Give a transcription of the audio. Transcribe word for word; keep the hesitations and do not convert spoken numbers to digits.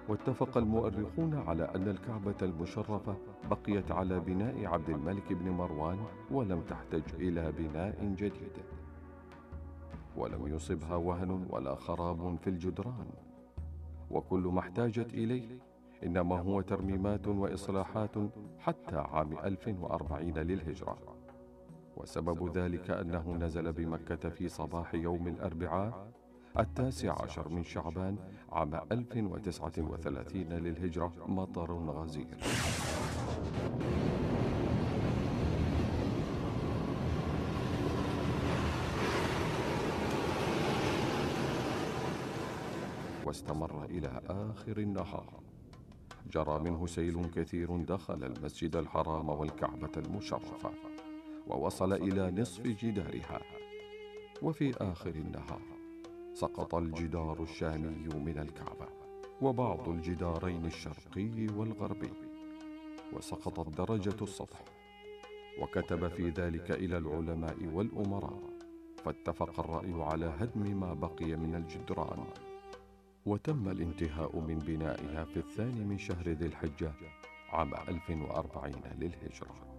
واتفق المؤرخون على أن الكعبة المشرفة بقيت على بناء عبد الملك بن مروان ولم تحتج إلى بناء جديد، ولم يصبها وهن ولا خراب في الجدران، وكل ما احتاجت إليه إنما هو ترميمات وإصلاحات حتى عام ألف وأربعين للهجرة. وسبب ذلك أنه نزل بمكة في صباح يوم الأربعاء التاسع عشر من شعبان عام ألف وتسعة وثلاثين للهجرة مطر غزير. واستمر إلى آخر النهار. جرى منه سيل كثير دخل المسجد الحرام والكعبة المشرفة ووصل إلى نصف جدارها. وفي آخر النهار سقط الجدار الشامي من الكعبة وبعض الجدارين الشرقي والغربي، وسقطت درجة السطح. وكتب في ذلك إلى العلماء والأمراء، فاتفق الرأي على هدم ما بقي من الجدران. وتم الانتهاء من بنائها في الثاني من شهر ذي الحجة عام ألف وأربعين للهجرة.